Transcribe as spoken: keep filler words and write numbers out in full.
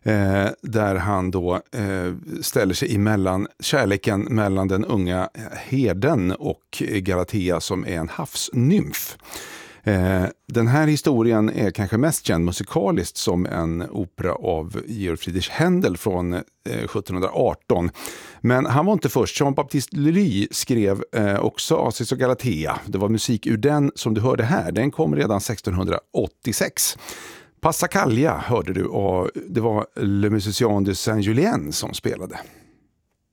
Eh, där han då eh, ställer sig emellan kärleken mellan den unga herden och Galatea som är en havsnymf. Eh, den här historien är kanske mest känd musikaliskt som en opera av Georg Friedrich Händel från eh, sjuttonhundraarton. Men han var inte först. Jean-Baptiste Lully skrev eh, också Acis och Galatea. Det var musik ur den som du hörde här. Den kom redan sextonhundraåttiosex. Passacaglia hörde du och det var Le Musicien de Saint-Julien som spelade.